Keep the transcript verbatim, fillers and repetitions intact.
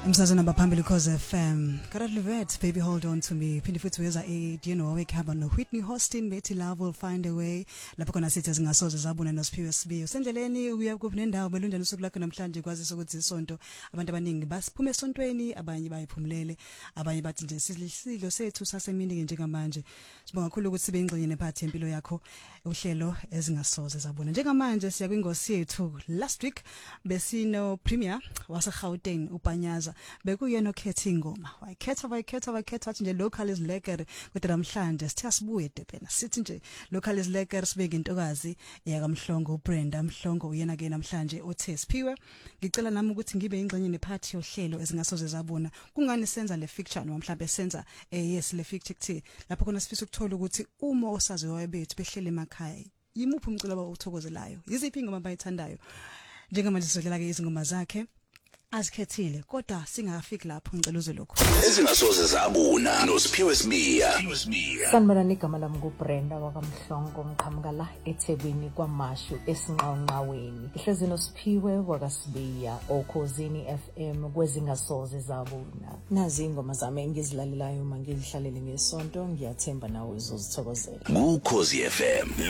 Emsazweni abaphambili Khoze F M. Karat Levet, baby hold on to me. Phindi futhi weza e do you know we cover no Whitney Houston, Betty Love will find a way. Lapho khona sithi singasoze zabona noSphiwe Sibiyo. Sendleleni uya kuphi nendawo belunjani usuku lakho namhlanje kwazi ukuthi isonto abantu abaningi basiphume esontweni abanye bayiphumulele abanye bathi nje sisidlo sethu sasemini njengamanje. Sibonga kakhulu ukuthi sibe ingxenye nephathi empilo yakho uhlelo ezingasoze zabona. Njengamanje siya kwingosi yethu. Last week besino premier wase Gauteng uPanyaza bekuyena okhetha ingoma wayikhetha wayikhetha wayikhetha wathi nje local is lekker kodwa namhlanje sithe sibuye debena sithi nje local is lekker sibeke intokazi yakamhlongo uBrenda Mhlongo uyena ke namhlanje othe Siphiwe ngicela nami ukuthi ngibe ingxenye nephathi yohlelo ezingasoze zabona kungani senza le fiction noma mhlawumbe senza eh yes le fiction kuthi lapho khona sifisa ukuthola ukuthi uma osaziwayo bethu behlele emakhaya yimuphi umculo abawuthokozelayo yiziphi ingoma abayithandayo njengamanje sizodlela ke izingoma zakhe asikhethile kodwa singafiki lapho ngicela uze lokho ezingasoze zabona noSiphiwe Sibiya sanibona igama lami kuBrenda wakamhlongo ngiqhamuka la eThekwini kwaMashu esinqawunqaweni ihlezi noSiphiwe wakasibiya okhosini F M kwezingasoze zabona nazi ingoma zami engizilalelayo mangihlalele ngesonto ngiyathemba nawe uzozithokozela ukhozi F M